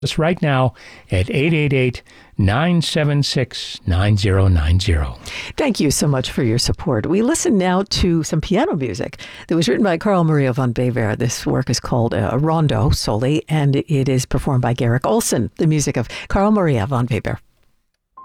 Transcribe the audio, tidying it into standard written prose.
us right now at 888-976-9090. Thank you so much for your support. We listen now to some piano music that was written by Carl Maria von Weber. This work is called Rondo Soli, and it is performed by Garrick Olson, the music of Carl Maria von Weber.